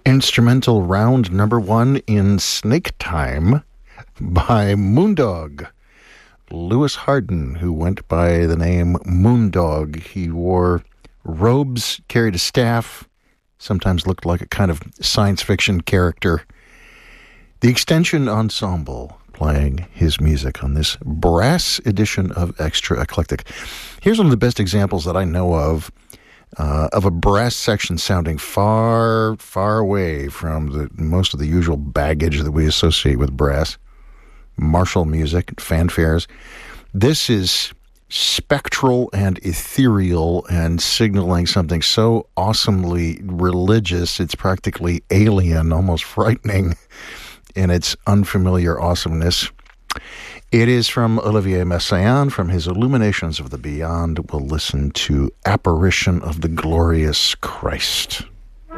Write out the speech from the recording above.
Instrumental round number 1 in Snake Time by Moondog. Lewis Harden, who went by the name Moondog. He wore robes, carried a staff, sometimes looked like a kind of science fiction character. The Extension Ensemble playing his music on this brass edition of Extra Eclectic. Here's one of the best examples that I know of a brass section sounding far, far away from most of the usual baggage that we associate with brass. Martial music, fanfares. This is spectral and ethereal and signaling something so awesomely religious, it's practically alien, almost frightening in its unfamiliar awesomeness. It is from Olivier Messiaen, from his Illuminations of the Beyond. We'll listen to Apparition of the Glorious Christ.